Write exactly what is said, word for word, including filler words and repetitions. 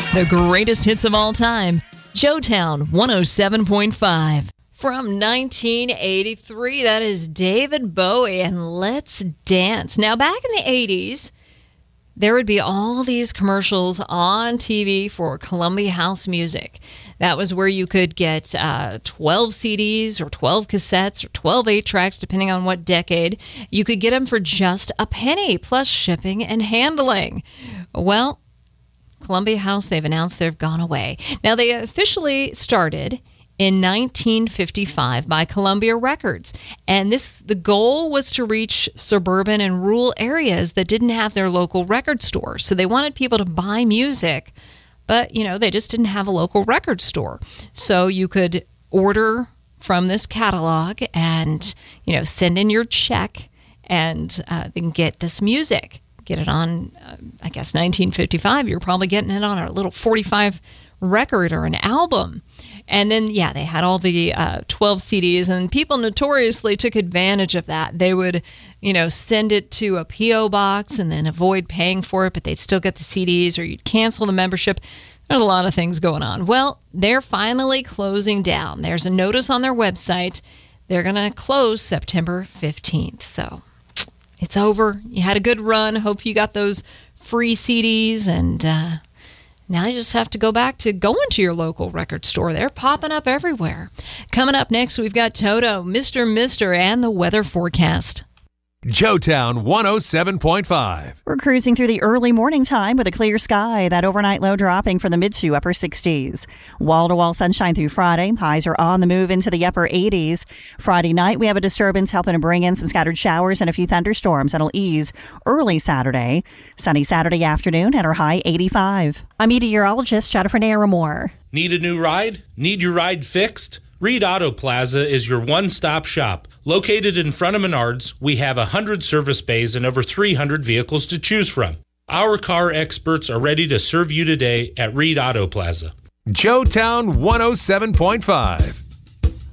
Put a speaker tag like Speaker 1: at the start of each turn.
Speaker 1: The greatest hits of all time. Joetown one oh seven point five. From nineteen eighty-three, that is David Bowie and Let's Dance. Now, back in the eighties, there would be all these commercials on T V for Columbia House Music. That was where you could get uh, twelve C Ds or twelve cassettes or twelve eight tracks, depending on what decade. You could get them for just a penny, plus shipping and handling. Well, Columbia House, they've announced they've gone away. Now, they officially started in nineteen fifty-five by Columbia Records. And this the goal was to reach suburban and rural areas that didn't have their local record store. So they wanted people to buy music, but, you know, they just didn't have a local record store. So you could order from this catalog and, you know, send in your check and uh, then get this music. Get it on, uh, I guess, nineteen fifty-five. You're probably getting it on a little forty-five record or an album. And then, yeah, they had all the uh, twelve C Ds, and people notoriously took advantage of that. They would, you know, send it to a P O box and then avoid paying for it, but they'd still get the C Ds, or you'd cancel the membership. There's a lot of things going on. Well, they're finally closing down. There's a notice on their website. They're going to close September fifteenth. So it's over. You had a good run. Hope you got those free C Ds, and uh, now you just have to go back to going to your local record store. They're popping up everywhere. Coming up next, we've got Toto, Mister Mister, and the weather forecast.
Speaker 2: Joetown one oh seven point five.
Speaker 3: We're cruising through the early morning time with a clear sky. That overnight low dropping from the mid to upper sixties. Wall-to-wall sunshine through Friday. Highs are on the move into the upper eighties. Friday night, we have a disturbance helping to bring in some scattered showers and a few thunderstorms that'll ease early Saturday. Sunny Saturday afternoon at our high eighty-five. I'm meteorologist Jennifer Naramore.
Speaker 4: Need a new ride? Need your ride fixed? Reed Auto Plaza is your one-stop shop. Located in front of Menards, we have one hundred service bays and over three hundred vehicles to choose from. Our car experts are ready to serve you today at Reed Auto Plaza.
Speaker 2: Joetown one oh seven point five.